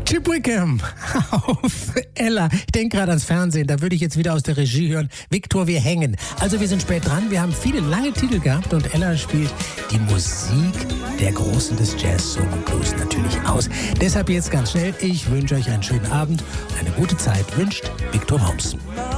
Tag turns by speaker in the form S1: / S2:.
S1: Chip Wickham auf Ella. Ich denke gerade ans Fernsehen, da würde ich jetzt wieder aus der Regie hören. Viktor, wir hängen. Also wir sind spät dran, wir haben viele lange Titel gehabt und Ella spielt die Musik der Großen des Jazz, Soul und Blues natürlich aus. Deshalb jetzt ganz schnell, ich wünsche euch einen schönen Abend und eine gute Zeit, wünscht Viktor Worms.